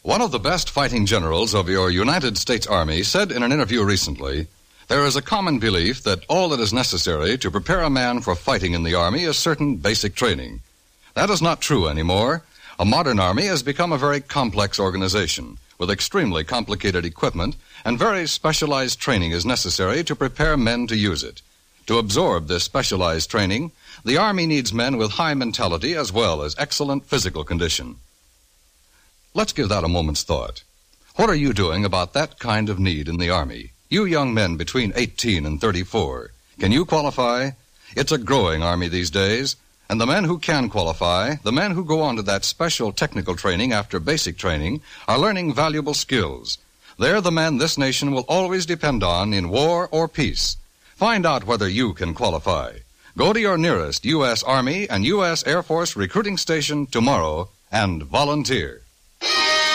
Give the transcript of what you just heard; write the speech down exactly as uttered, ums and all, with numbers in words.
One of the best fighting generals of your United States Army said in an interview recently, "There is a common belief that all that is necessary to prepare a man for fighting in the Army is certain basic training. That is not true anymore. A modern Army has become a very complex organization, with extremely complicated equipment, and very specialized training is necessary to prepare men to use it. To absorb this specialized training, the Army needs men with high mentality as well as excellent physical condition." Let's give that a moment's thought. What are you doing about that kind of need in the Army? You young men between eighteen and thirty-four, can you qualify? It's a growing Army these days, and the men who can qualify, the men who go on to that special technical training after basic training, are learning valuable skills. They're the men this nation will always depend on in war or peace. Find out whether you can qualify. Go to your nearest U S Army and U S Air Force recruiting station tomorrow and volunteer.